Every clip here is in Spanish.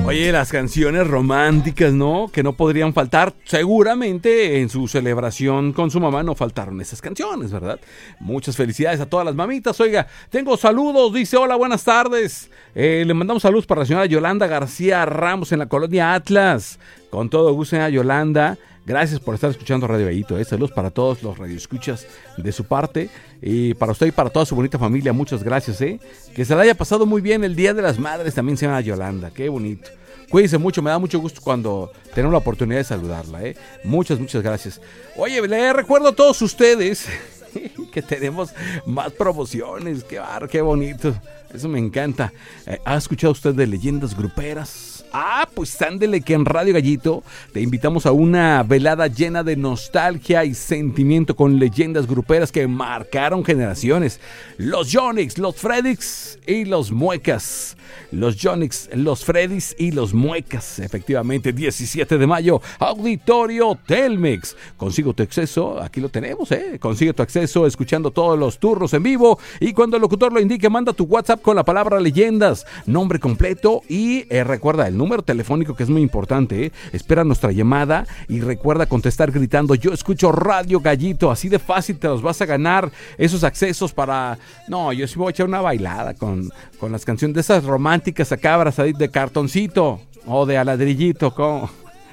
Oye, las canciones románticas, ¿no? Que no podrían faltar. Seguramente en su celebración con su mamá no faltaron esas canciones, ¿verdad? Muchas felicidades a todas las mamitas. Oiga, tengo saludos. Dice, hola, buenas tardes. Le mandamos saludos para la señora Yolanda García Ramos en la colonia Atlas. Con todo gusto, señora Yolanda. Gracias por estar escuchando Radio Gallito. Saludos para todos los radioescuchas de su parte. Y para usted y para toda su bonita familia, muchas gracias. Que se la haya pasado muy bien el Día de las Madres también, señora Yolanda. Qué bonito. Cuídense mucho, me da mucho gusto cuando tenemos la oportunidad de saludarla. Muchas gracias. Oye, les recuerdo a todos ustedes que tenemos más promociones. Qué bonito. Eso me encanta. ¿Ha escuchado usted de leyendas gruperas? Pues ándele que en Radio Gallito te invitamos a una velada llena de nostalgia y sentimiento con leyendas gruperas que marcaron generaciones. Los Yonix, los Freddys y los Muecas. Los Yonix, los Freddys y los Muecas. Efectivamente, 17 de mayo, Auditorio Telmex. Consigo tu acceso, aquí lo tenemos, Consigue tu acceso escuchando todos los turnos en vivo. Y cuando el locutor lo indique, manda tu WhatsApp con la palabra leyendas, nombre completo y recuerda el número telefónico, que es muy importante. Espera nuestra llamada y recuerda contestar gritando: yo escucho Radio Gallito. Así de fácil te los vas a ganar esos accesos para... No, yo sí voy a echar una bailada con las canciones de esas románticas acá, abrazaditas de cartoncito o de aladrillito, como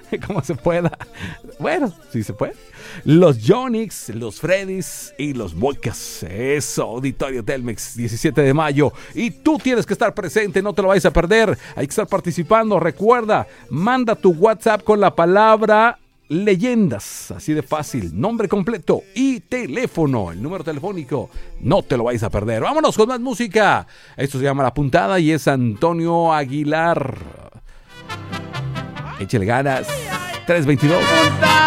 se pueda. Bueno, sí se puede. Los Yonix, los Freddys y los Muecas. Eso, Auditorio Telmex, 17 de mayo. Y tú tienes que estar presente, no te lo vayas a perder. Hay que estar participando. Recuerda, manda tu WhatsApp con la palabra leyendas. Así de fácil. Nombre completo y teléfono. El número telefónico. No te lo vayas a perder. Vámonos con más música. Esto se llama La Puntada y es Antonio Aguilar. Échale ganas. 322.